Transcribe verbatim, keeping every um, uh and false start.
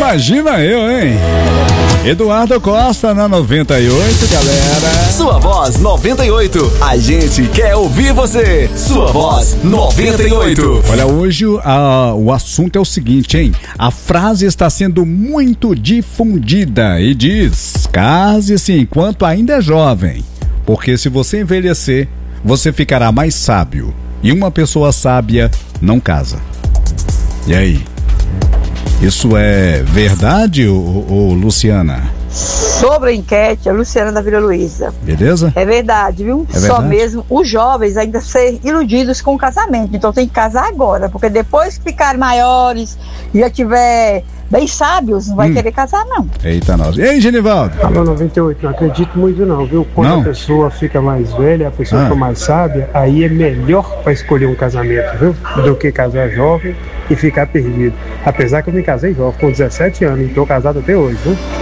Imagina eu, hein? Eduardo Costa na noventa e oito, galera. Sua Voz noventa e oito. A gente quer ouvir você. Sua Voz noventa e oito. Olha, hoje a, o assunto é o seguinte, hein? A frase está sendo muito difundida e diz: case-se enquanto ainda é jovem, porque se você envelhecer, você ficará mais sábio. E uma pessoa sábia não casa. E aí? Isso é verdade, ô, ô, Luciana? Sobre a enquete, a Luciana da Vila Luísa. Beleza? É verdade, viu? É Só verdade? mesmo os jovens ainda ser iludidos com o casamento. Então tem que casar agora, porque depois que ficarem maiores, já tiver bem sábios, não vai Hum. querer casar, não. Eita, nós. E aí, Genivaldo? Alô, noventa e oito, não acredito muito não, viu? Quando Não? a pessoa fica mais velha, a pessoa Ah. fica mais sábia, aí é melhor para escolher um casamento, viu? Do que casar jovem e ficar perdido. Apesar que eu me casei jovem, com dezessete anos, e tô casado até hoje, viu?